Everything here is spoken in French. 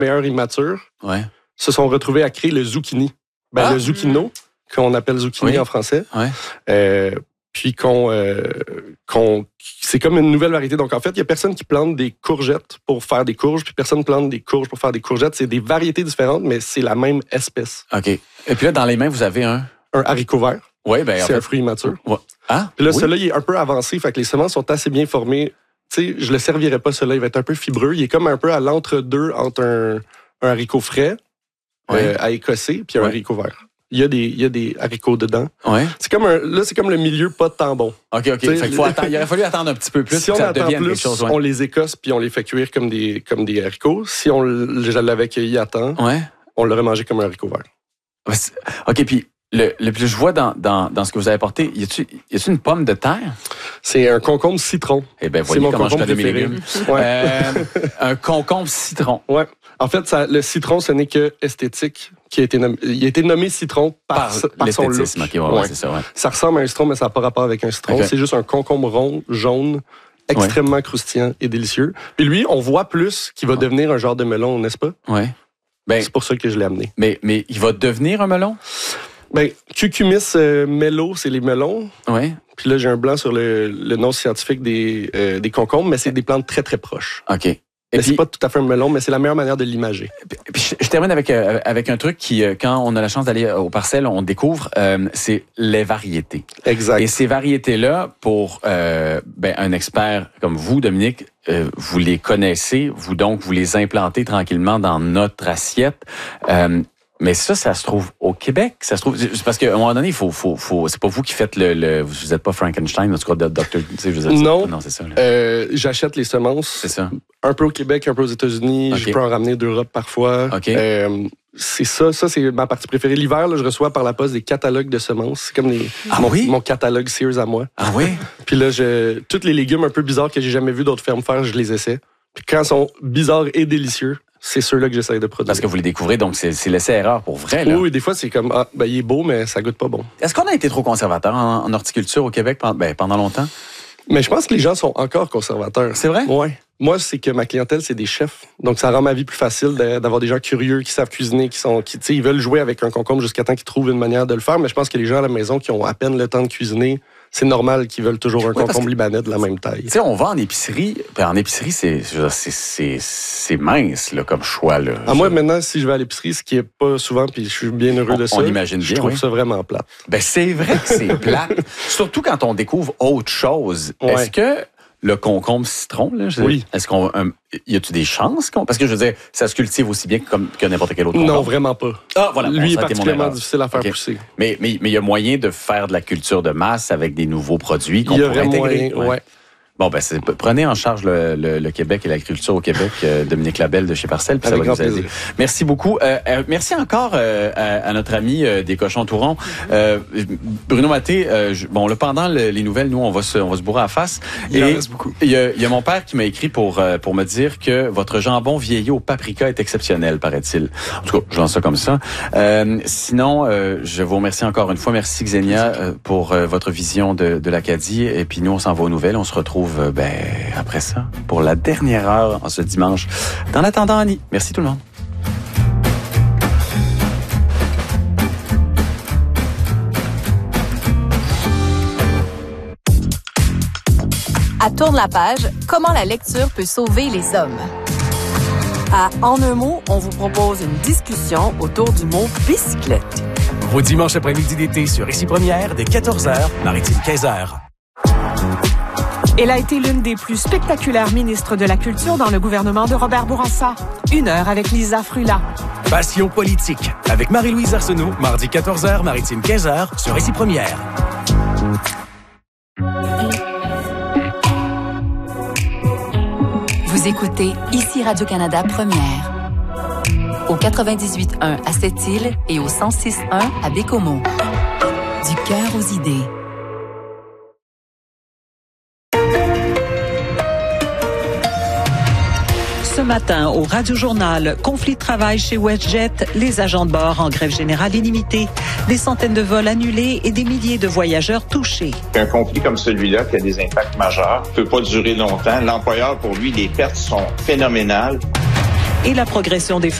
meilleurs immatures, se sont retrouvés à créer le zucchini. Le zucchino, qu'on appelle zucchini en français. Puis c'est comme une nouvelle variété. Donc, en fait, il y a personne qui plante des courgettes pour faire des courges, puis personne plante des courges pour faire des courgettes. C'est des variétés différentes, mais c'est la même espèce. OK. Et puis là, dans les mains, vous avez un haricot vert. Oui, c'est un fruit immature. Ah, puis là, celui-là, il est un peu avancé, fait que les semences sont assez bien formées. Tu sais, je le servirais pas, celui-là, il va être un peu fibreux. Il est comme un peu à l'entre-deux entre un haricot frais à écosser, puis un haricot vert. Il y a des haricots dedans. C'est comme le milieu pas de temps bon. OK. Fait qu'il faut attendre. Il aurait fallu attendre un petit peu plus si pour que ça devienne plus, quelque chose. On les écosse puis on les fait cuire comme des haricots. Si je l'avais cueilli à temps, on l'aurait mangé comme un haricot vert. OK, puis je vois dans ce que vous avez apporté, y a-tu une pomme de terre? C'est un concombre citron. Eh bien, voyez comment je connais mes légumes. Un concombre citron. Ouais. En fait, le citron, ce n'est que esthétique. Il a été nommé citron par son look. C'est ça, Ça ressemble à un citron, mais ça n'a pas rapport avec un citron. C'est juste un concombre rond, jaune, extrêmement croustillant et délicieux. Puis lui, on voit plus qu'il va devenir un genre de melon, n'est-ce pas? Oui. C'est pour ça que je l'ai amené. Mais il va devenir un melon? Cucumis mello, c'est les melons. Oui. Puis là, j'ai un blanc sur le nom scientifique des concombres, mais c'est des plantes très, très proches. OK. C'est pas tout à fait un melon, mais c'est la meilleure manière de l'imager. Puis je termine avec un truc qui, quand on a la chance d'aller aux parcelles, on découvre, c'est les variétés. Exact. Et ces variétés-là, pour un expert comme vous, Dominique, vous les connaissez, vous les implantez tranquillement dans notre assiette. Mais ça se trouve au Québec. Ça se trouve parce qu'à un moment donné, il faut c'est pas vous qui faites vous êtes pas Frankenstein, en tout cas Dr. Non, c'est ça. J'achète les semences. C'est ça. Un peu au Québec, un peu aux États-Unis. Je peux en ramener d'Europe parfois. C'est ça c'est ma partie préférée. L'hiver, là, je reçois par la poste des catalogues de semences. C'est comme mon catalogue Sears à moi. Ah oui? Puis là, tous les légumes un peu bizarres que j'ai jamais vu d'autres fermes faire, je les essaie. Puis quand ils sont bizarres et délicieux, c'est ceux-là que j'essaie de produire. Parce que vous les découvrez, donc c'est l'essai-erreur pour vrai, là. Oui, des fois, c'est comme, il est beau, mais ça goûte pas bon. Est-ce qu'on a été trop conservateur en horticulture au Québec pendant longtemps? Mais je pense que les gens sont encore conservateurs. C'est vrai? Oui. Moi, c'est que ma clientèle, c'est des chefs. Donc, ça rend ma vie plus facile d'avoir des gens curieux, qui savent cuisiner, ils veulent jouer avec un concombre jusqu'à temps qu'ils trouvent une manière de le faire. Mais je pense que les gens à la maison qui ont à peine le temps de cuisiner, c'est normal qu'ils veulent toujours un concombre libanais de la même taille. Tu sais, on va en épicerie. En épicerie, c'est mince là, comme choix. Là. Moi, maintenant, si je vais à l'épicerie, ce qui est pas souvent, puis je suis bien heureux de ça, on imagine bien, je trouve ça vraiment plate. C'est vrai que c'est plate. Surtout quand on découvre autre chose. Ouais. Est-ce que le concombre citron, là, est-ce y a-tu des chances parce que je veux dire, ça se cultive aussi bien que n'importe quel autre concombre? Non, vraiment pas. Voilà. Lui est particulièrement difficile à faire pousser. Mais il y a moyen de faire de la culture de masse avec des nouveaux produits qu'on pourrait intégrer. Bon, prenez en charge le Québec et l'agriculture au Québec, Dominique Labelle de chez Parcelles, puis ça va nous aider. Merci beaucoup. Merci encore à notre ami des Cochons Tourons. Bruno Maté, pendant les nouvelles, nous, on va se bourrer à la face. Il en reste beaucoup. Il y a mon père qui m'a écrit pour me dire que votre jambon vieilli au paprika est exceptionnel, paraît-il. En tout cas, je lance ça comme ça. Sinon, je vous remercie encore une fois. Merci Xenia pour votre vision de l'Acadie. Et puis nous, on s'en va aux nouvelles. On se retrouve après ça, pour la dernière heure en ce dimanche. En attendant, Annie, merci tout le monde. À Tourne la page, comment la lecture peut sauver les hommes. À En un mot, on vous propose une discussion autour du mot bicyclette. Vos dimanches après-midi d'été sur Ici Première, dès 14h, Maritime 15h. Elle a été l'une des plus spectaculaires ministres de la Culture dans le gouvernement de Robert Bourassa. 1 heure avec Lisa Frula. Passion politique avec Marie-Louise Arsenault, mardi 14h, Maritime 15h, sur Ici Première. Vous écoutez Ici Radio-Canada Première. Au 98.1 à Sept-Îles et au 106.1 à Bécomo. Du cœur aux idées. Ce matin, au Radio-Journal, conflit de travail chez WestJet, les agents de bord en grève générale illimitée, des centaines de vols annulés et des milliers de voyageurs touchés. Un conflit comme celui-là qui a des impacts majeurs ne peut pas durer longtemps. L'employeur, pour lui, les pertes sont phénoménales. et la progression des